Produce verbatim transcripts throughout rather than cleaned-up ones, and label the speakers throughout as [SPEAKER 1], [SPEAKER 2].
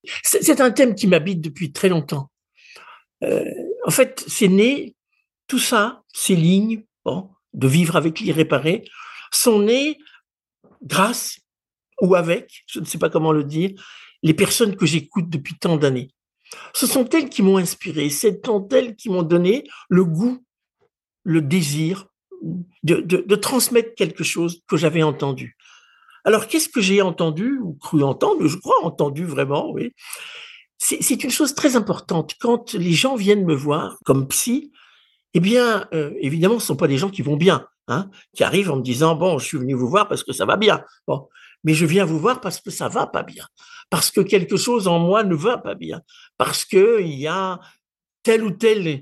[SPEAKER 1] C'est c'est un thème qui m'habite depuis très longtemps. Heu, en fait, c'est né tout ça, ces lignes, bon, de vivre avec l'irréparé, sont nées grâce ou avec, je ne sais pas comment le dire, les personnes que j'écoute depuis tant d'années. Ce sont elles qui m'ont inspiré, ce sont elles qui m'ont donné le goût, le désir de de de transmettre quelque chose que j'avais entendu. Alors qu'est-ce que j'ai entendu ou cru entendre? Je crois entendu vraiment, oui. C'est c'est une chose très importante. Quand les gens viennent me voir comme psy, eh bien, heu, évidemment, ce sont pas des gens qui vont bien, hein, qui arrivent en me disant: «Bon, je suis venu vous voir parce que ça va bien». Bon, mais je viens vous voir parce que ça va pas bien, parce que quelque chose en moi ne va pas bien, parce qu'il y a telle ou telle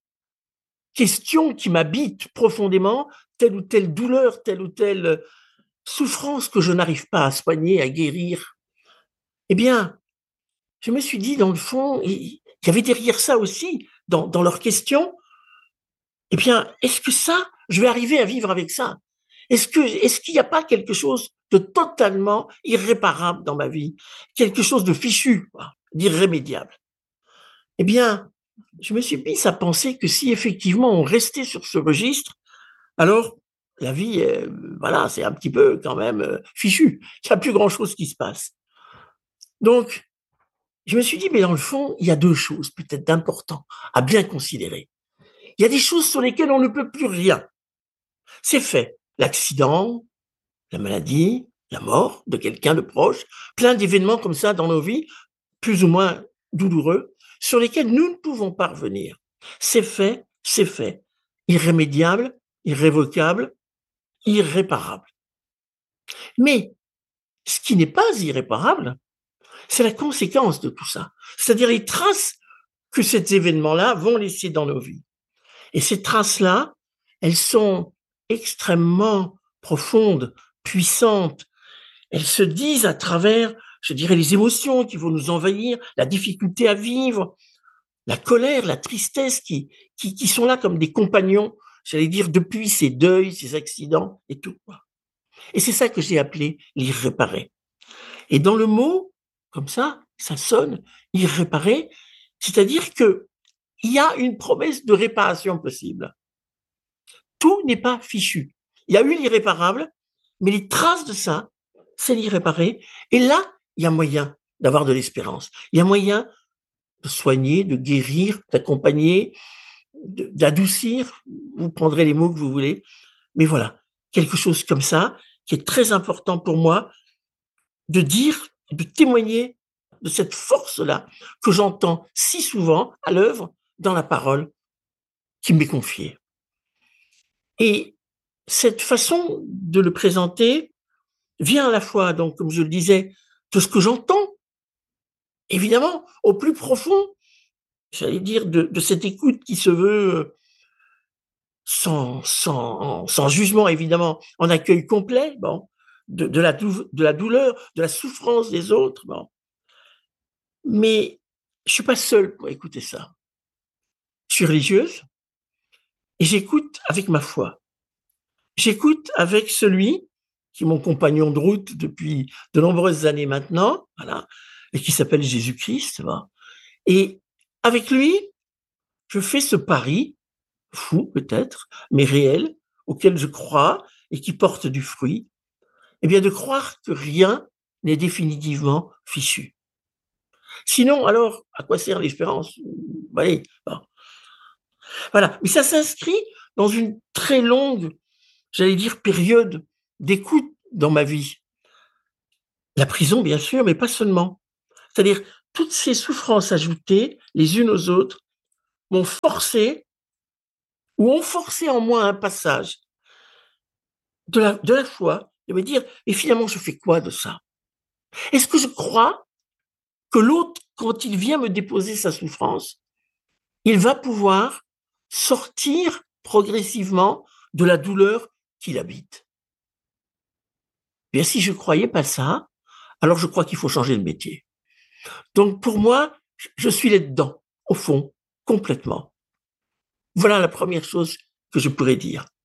[SPEAKER 1] question qui m'habite profondément, telle ou telle douleur, telle ou telle souffrance que je n'arrive pas à soigner, à guérir. Eh bien, je me suis dit dans le fond, il il y avait derrière ça aussi, dans dans leurs questions, eh bien, est-ce que ça, je vais arriver à vivre avec ça? Est-ce que est-ce qu'il n'y a pas quelque chose de totalement irréparable dans ma vie? Quelque chose de fichu, quoi, d'irrémédiable? Eh bien, je me suis mis à penser que si effectivement on restait sur ce registre, alors la vie, heu, voilà, c'est un petit peu quand même, heu, fichu. Il y a plus grand chose qui se passe. Donc, je me suis dit: «Mais dans le fond, il y a deux choses peut-être d'important à bien considérer. Il y a des choses sur lesquelles on ne peut plus rien. C'est fait. L'accident, la maladie, la mort de quelqu'un de proche, plein d'événements comme ça dans nos vies, plus ou moins douloureux, sur lesquels nous ne pouvons pas revenir. C'est fait, c'est fait. Irrémédiable, irrévocable, irréparable. Mais ce qui n'est pas irréparable, c'est la conséquence de tout ça. C'est-à-dire les traces que ces événements-là vont laisser dans nos vies. Et ces traces-là, elles sont extrêmement profondes, puissantes. Elles se disent à travers, je dirais, les émotions qui vont nous envahir, la difficulté à vivre, la colère, la tristesse qui, qui, qui sont là comme des compagnons, j'allais dire, depuis ces deuils, ces accidents et tout. Et c'est ça que j'ai appelé l'irréparé. Et dans le mot, comme ça, ça sonne irréparé, c'est-à-dire que il y a une promesse de réparation possible. Tout n'est pas fichu. Il y a eu l'irréparable, mais les traces de ça, c'est l'irréparé. Et là, il y a moyen d'avoir de l'espérance. Il y a moyen de soigner, de guérir, d'accompagner, de- d'adoucir. Vous prendrez les mots que vous voulez. Mais voilà, quelque chose comme ça, qui est très important pour moi, de dire, de témoigner de cette force-là que j'entends si souvent à l'œuvre dans la parole qui m'est confiée. Et cette façon de le présenter vient à la fois, donc, comme je le disais, de ce que j'entends, évidemment, au plus profond, j'allais dire, de, de cette écoute qui se veut euh, sans, sans, sans jugement, évidemment, en accueil complet, bon, de, de, la, dou- de la douleur, de la souffrance des autres, bon. Mais je suis pas seule pour écouter ça. Je suis religieuse et j'écoute avec ma foi. J'écoute avec celui qui est mon compagnon de route depuis de nombreuses années maintenant, voilà, et qui s'appelle Jésus-Christ. Voilà. Et avec lui, je fais ce pari, fou peut-être, mais réel, auquel je crois et qui porte du fruit, eh bien de croire que rien n'est définitivement fichu. Sinon, alors, à quoi sert l'espérance? Allez, bon. Voilà. Mais ça s'inscrit dans une très longue, j'allais dire, période d'écoute dans ma vie. La prison, bien sûr, mais pas seulement. C'est-à-dire, toutes ces souffrances ajoutées, les unes aux autres, m'ont forcé ou ont forcé en moi un passage de la, de la foi, de me dire, et finalement, je fais quoi de ça? Est-ce que je crois que l'autre, quand il vient me déposer sa souffrance, il va pouvoir sortir progressivement de la douleur qu'il habite? Bien, si je ne croyais pas ça, alors je crois qu'il faut changer de métier. Donc, pour moi, je suis là-dedans, au fond, complètement. Voilà la première chose que je pourrais dire.